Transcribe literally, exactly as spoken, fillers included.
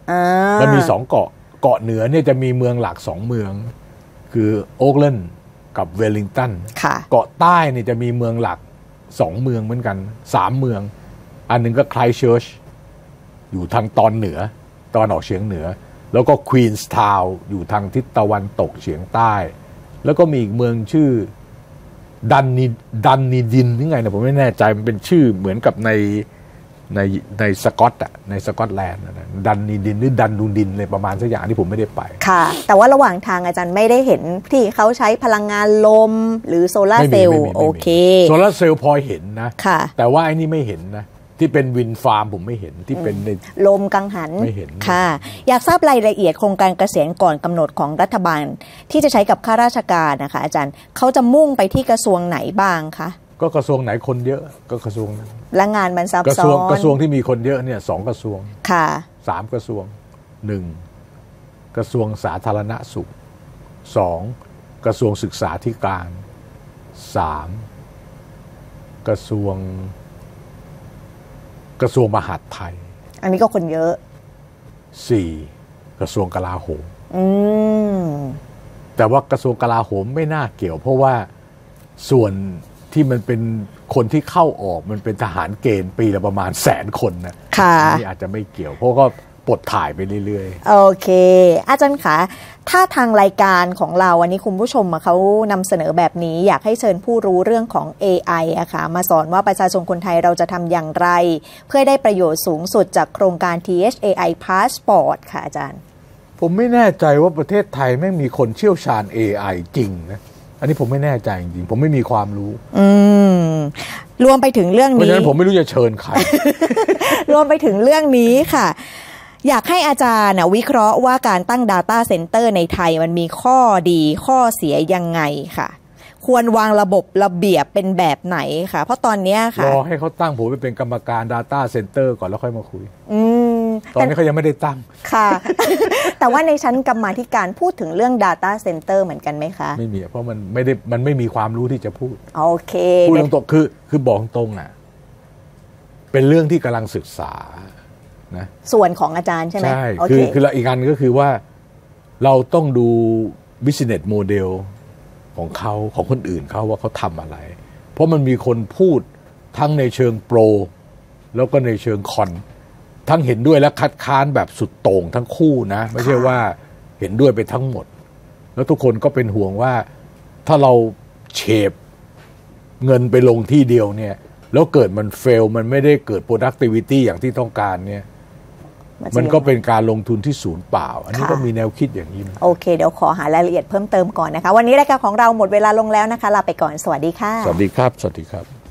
มันมีสองเกาะเกาะเหนือเนี่ยจะมีเมืองหลักสองเมืองคือโอ๊กแลนด์กับเวลลิงตันเกาะใต้เนี่ยจะมีเมืองหลักสองเมืองเหมือนกันสามเมืองอันหนึ่งก็ไครสต์เชิร์ชอยู่ทางตอนเหนือตอนออกเฉียงเหนือแล้วก็ควีนส์ทาวน์อยู่ทางทิศตะวันตกเฉียงใต้แล้วก็มีอีกเมืองชื่อดันนีดันนีดินยังไงนะผมไม่แน่ใจมันเป็นชื่อเหมือนกับในในในสกอตอะในสกอตแลนด์นะดันนีดินหรือดันดูดินอะไรประมาณสักอย่างที่ผมไม่ได้ไปค่ะแต่ว่าระหว่างทางอาจารย์ไม่ได้เห็นที่เขาใช้พลังงานลมหรือโซลาร์เซลล์โอเคโซลาร์เซลล์พอเห็นนะแต่ว่าไอ้นี่ไม่เห็นนะที่เป็นวินฟาร์มผมไม่เห็นที่เป็นลมกังหันไม่เห็นค่ะอยากทราบรายละเอียดโครงการเกษียณก่อนกำหนดของรัฐบาลที่จะใช้กับข้าราชการนะคะอาจารย์เขาจะมุ่งไปที่กระทรวงไหนบ้างคะก็กระทรวงไหนคนเยอะก็กระทรวงนั้นและงานมันซับซ้อนกระทรวงที่มีคนเยอะเนี่ยสองกระทรวงค่ะสามกระทรวงหนึ่งกระทรวงสาธารณสุขสองกระทรวงศึกษาธิการสามกระทรวงกระทรวงมหาดไทยอันนี้ก็คนเยอะสี่กระทรวงกลาโหมอืมแต่ว่ากระทรวงกลาโหมไม่น่าเกี่ยวเพราะว่าส่วนที่มันเป็นคนที่เข้าออกมันเป็นทหารเกณฑ์ปีละประมาณแสนคนนะค่ะอันนี้อาจจะไม่เกี่ยวเพราะก็ปลดถ่ายไปเรื่อยๆโอเคอาจารย์คะถ้าทางรายการของเราวันนี้คุณผู้ชมเขานำเสนอแบบนี้อยากให้เชิญผู้รู้เรื่องของ เอ ไอ อะค่ะมาสอนว่าประชาชนคนไทยเราจะทำอย่างไรเพื่อได้ประโยชน์สูงสุดจากโครงการ ที เอช เอ ไอ Passport ค่ะอาจารย์ผมไม่แน่ใจว่าประเทศไทยไม่มีคนเชี่ยวชาญ เอ ไอ จริงนะอันนี้ผมไม่แน่ใจจริงๆผมไม่มีความรู้อืมรวมไปถึงเรื่องนี้เพราะฉะนั้นผมไม่รู้จะเชิญใคร รวมไปถึงเรื่องนี้ค่ะอยากให้อาจารย์วิเคราะห์ว่าการตั้ง Data Center ในไทยมันมีข้อดีข้อเสียยังไงค่ะควรวางระบบระเบียบเป็นแบบไหนค่ะเพราะตอนนี้ค่ะรอให้เขาตั้งผมไปเป็นกรรมการ Data Center ก่อนแล้วค่อยมาคุยอืมตอนนี้เขายังไม่ได้ตั้งค่ะ แต่ว่าในชั้นกรรมาธิการพูดถึงเรื่อง Data Center เหมือนกันไหมคะไม่มีเพราะมันไม่ได้มันไม่มีความรู้ที่จะพูดโอเคพูดตรงๆคือคือบอกตรงอ่ะเป็นเรื่องที่กำลังศึกษานะส่วนของอาจารย์ใช่ไหมใช่คือคืออีกอันก็คือว่าเราต้องดู business model ของเขาของคนอื่นเขาว่าเขาทำอะไรเพราะมันมีคนพูดทั้งในเชิงโปรแล้วก็ในเชิงคอนทั้งเห็นด้วยและคัดค้านแบบสุดโต่งทั้งคู่นะไม่ใช่ว่าเห็นด้วยไปทั้งหมดแล้วทุกคนก็เป็นห่วงว่าถ้าเราเฉดเงินไปลงที่เดียวเนี่ยแล้วเกิดมันเฟลมันไม่ได้เกิด productivity อย่างที่ต้องการเนี่ยมันก็เป็นการลงทุนที่ศูนย์เปล่าอันนี้ก็มีแนวคิดอย่างนี้โอเคเดี๋ยวขอหารายละเอียดเพิ่มเติมก่อนนะคะวันนี้รายการของเราหมดเวลาลงแล้วนะคะลาไปก่อนสวัสดีค่ะสวัสดีครับสวัสดีครับ